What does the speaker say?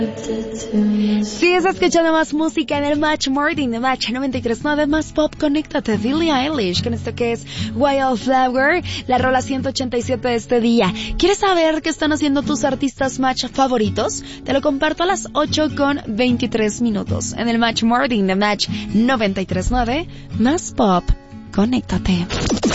Sigues escuchando más música en el Match Morning de Match 93.9, más pop. Conéctate, Billie Eilish, con esto que es Wildflower, la rola 187 de este día. ¿Quieres saber qué están haciendo tus artistas Match favoritos? Te lo comparto a las 8:23 en el Match Morning de Match 93.9, más pop. Conéctate.